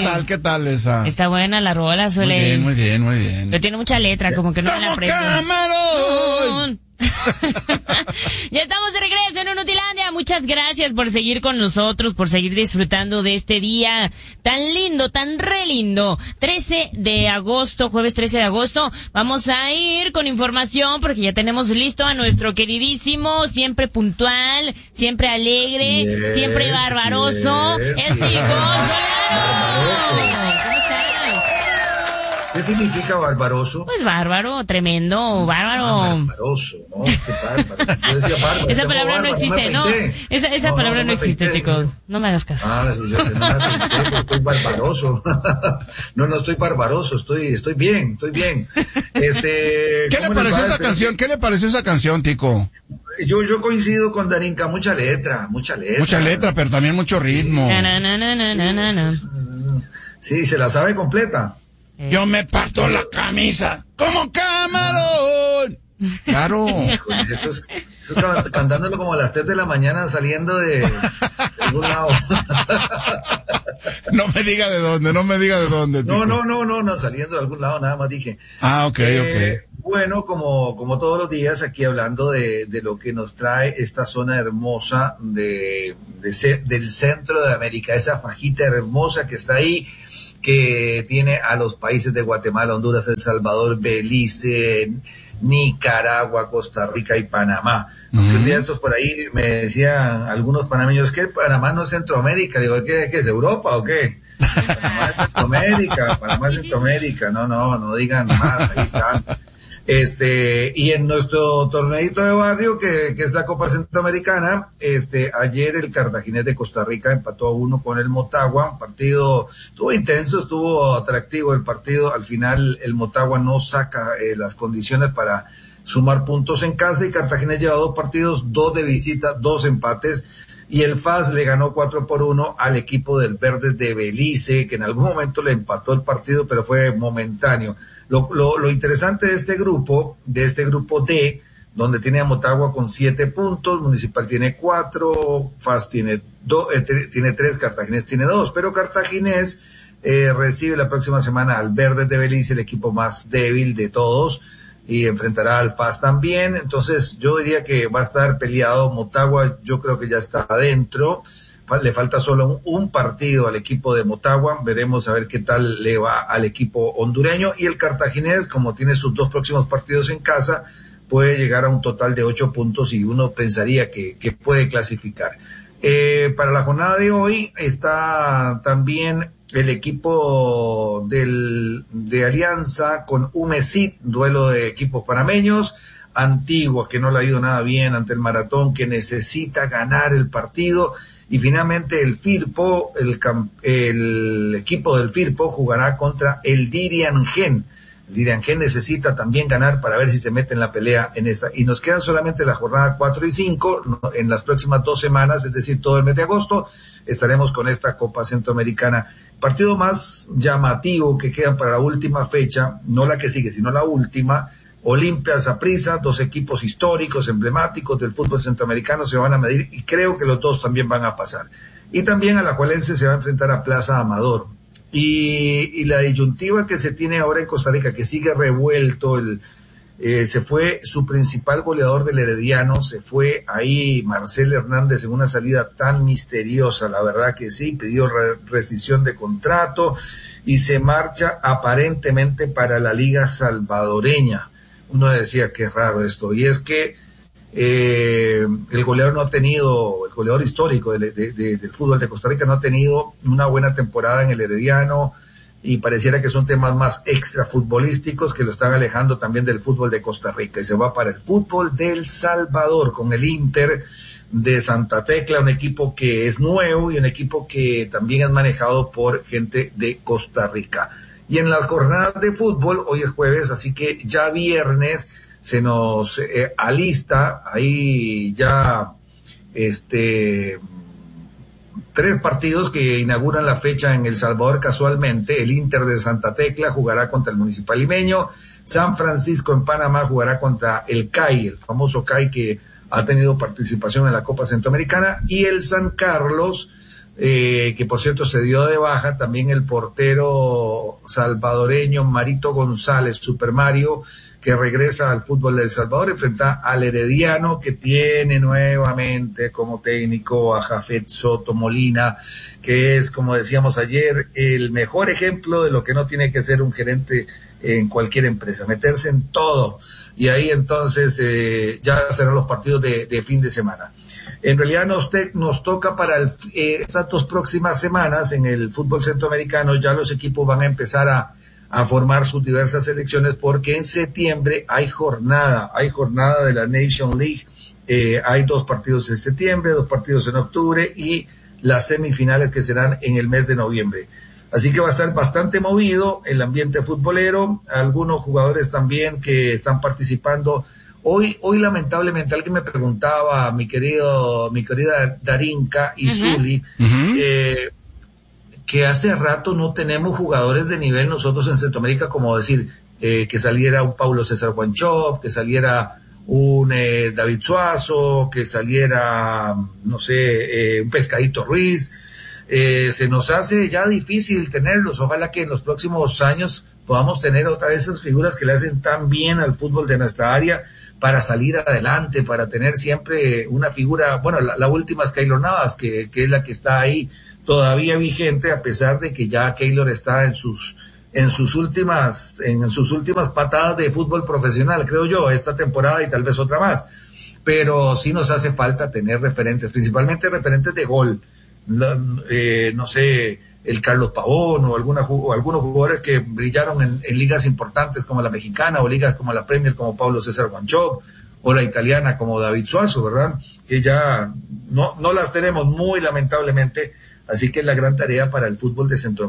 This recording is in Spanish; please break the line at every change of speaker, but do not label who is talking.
¿Qué tal esa?
Está buena la rola, Suele.
Muy bien.
Pero tiene mucha letra, como que no me la aprendo.
¡Camarón!
Ya estamos de regreso en Unutilandia. Muchas gracias por seguir con nosotros, por seguir disfrutando de este día tan lindo, tan re lindo. 13 de agosto, jueves 13 de agosto. Vamos a ir con información porque ya tenemos listo a nuestro queridísimo, siempre puntual, siempre alegre, siempre barbaroso, el Tico Solano. ¿Cómo estás?
¿Qué significa barbaroso?
Pues bárbaro, tremendo, bárbaro.
Barbaroso, ¿no? Qué bárbaro. Yo decía bárbaro.
Esa palabra no existe, ¿no? Esa palabra no existe, Tico. No me hagas caso.
Sí, yo no me pinté, pero estoy barbaroso. No estoy barbaroso, estoy bien.
¿Qué le pareció esa canción? ¿Qué le pareció esa canción, Tico?
Yo coincido con Darinka, mucha letra, pero
también mucho ritmo.
Sí, se la sabe completa.
Yo me parto la camisa como camarón. Claro.
Eso cantándolo como a las 3 de la mañana saliendo de algún lado.
No me diga de dónde.
No, saliendo de algún lado, nada más dije.
Ok.
Bueno, como todos los días aquí hablando de lo que nos trae esta zona hermosa del centro de América, esa fajita hermosa que está ahí, que tiene a los países de Guatemala, Honduras, El Salvador, Belice, Nicaragua, Costa Rica y Panamá. Aunque un día estos por ahí me decían algunos panameños que Panamá no es Centroamérica. Digo, ¿qué es Europa o qué? Panamá es Centroamérica. No digan más, ahí están. Y en nuestro torneito de barrio, que es la Copa Centroamericana, ayer el Cartaginés de Costa Rica empató a 1 con el Motagua. Partido estuvo intenso, estuvo atractivo el partido. Al final el Motagua no saca las condiciones para sumar puntos en casa y Cartaginés lleva 2 partidos, 2 de visita, 2 empates. Y el FAS le ganó 4-1 al equipo del Verdes de Belice, que en algún momento le empató el partido, pero fue momentáneo. Lo interesante de este grupo D, donde tiene a Motagua con 7 puntos, Municipal tiene 4, FAS tiene 3, Cartaginés tiene 2, pero Cartaginés recibe la próxima semana al Verdes de Belice, el equipo más débil de todos, y enfrentará al FAS también. Entonces yo diría que va a estar peleado. Motagua yo creo que ya está adentro, le falta solo un partido al equipo de Motagua. Veremos a ver qué tal le va al equipo hondureño, y el Cartaginés, como tiene sus 2 próximos partidos en casa, puede llegar a un total de 8 puntos y uno pensaría que puede clasificar. Para la jornada de hoy está también el equipo de Alianza con UMESIT, duelo de equipos panameños. Antigua, que no le ha ido nada bien ante el Maratón, que necesita ganar el partido. Y finalmente el Firpo, el equipo del Firpo jugará contra el Diriangén. El Diriangén necesita también ganar para ver si se mete en la pelea en esa. Y nos quedan solamente la jornada 4 y 5. En las próximas 2 semanas, es decir, todo el mes de agosto, estaremos con esta Copa Centroamericana. Partido más llamativo que quedan para la última fecha, no la que sigue, sino la última. Olimpia, Saprissa, 2 equipos históricos, emblemáticos del fútbol centroamericano, se van a medir y creo que los 2 también van a pasar. Y también Alajuelense se va a enfrentar a Plaza Amador. Y la disyuntiva que se tiene ahora en Costa Rica, que sigue revuelto, se fue su principal goleador del Herediano, se fue ahí Marcel Hernández en una salida tan misteriosa, la verdad que sí, pidió rescisión de contrato y se marcha aparentemente para la Liga Salvadoreña. Uno decía que es raro esto, y es que el goleador no ha tenido, el goleador histórico del fútbol de Costa Rica no ha tenido una buena temporada en el Herediano, y pareciera que son temas más extrafutbolísticos que lo están alejando también del fútbol de Costa Rica, y se va para el fútbol del Salvador con el Inter de Santa Tecla, un equipo que es nuevo y un equipo que también es manejado por gente de Costa Rica. Y en las jornadas de fútbol, hoy es jueves, así que ya viernes se nos alista ahí ya 3 partidos que inauguran la fecha en El Salvador casualmente. El Inter de Santa Tecla jugará contra el Municipal Limeño, San Francisco en Panamá jugará contra el CAI, el famoso CAI que ha tenido participación en la Copa Centroamericana, y el San Carlos que por cierto se dio de baja, también el portero salvadoreño Marito González, Super Mario, que regresa al fútbol de El Salvador, enfrenta al Herediano, que tiene nuevamente como técnico a Jafet Soto Molina, que es, como decíamos ayer, el mejor ejemplo de lo que no tiene que ser un gerente en cualquier empresa, meterse en todo, y ahí entonces ya serán los partidos de fin de semana. En realidad nos toca para estas 2 próximas semanas en el fútbol centroamericano, ya los equipos van a empezar a formar sus diversas selecciones, porque en septiembre hay jornada de la Nation League, hay 2 partidos en septiembre, 2 partidos en octubre y las semifinales que serán en el mes de noviembre. Así que va a estar bastante movido el ambiente futbolero, algunos jugadores también que están participando. Hoy lamentablemente alguien me preguntaba, mi querida Darinka y Zuli, que hace rato no tenemos jugadores de nivel nosotros en Centroamérica, como decir, que saliera un Paulo César Guanchop, que saliera un David Suazo, que saliera, no sé, un Pescadito Ruiz. Se nos hace ya difícil tenerlos. Ojalá que en los próximos años podamos tener otra vez esas figuras que le hacen tan bien al fútbol de nuestra área para salir adelante, para tener siempre una figura. Bueno, la última es Keylor Navas, que es la que está ahí todavía vigente, a pesar de que ya Keylor está en sus últimas patadas de fútbol profesional, creo yo, esta temporada y tal vez otra más. Pero sí nos hace falta tener referentes, principalmente referentes de gol. No sé, el Carlos Pavón o algunos jugadores que brillaron en ligas importantes como la mexicana, o ligas como la Premier, como Paulo César Guanchop, o la italiana como David Suazo, ¿verdad? Que ya no las tenemos, muy lamentablemente, así que es la gran tarea para el fútbol de Centroamérica.